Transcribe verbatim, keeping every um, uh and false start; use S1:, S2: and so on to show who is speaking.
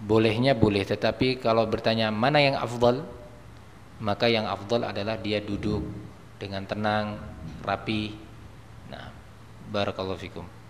S1: bolehnya boleh, tetapi kalau bertanya mana yang afdal, maka yang afdal adalah dia duduk dengan tenang, rapi. Nah, barakallahu fikum.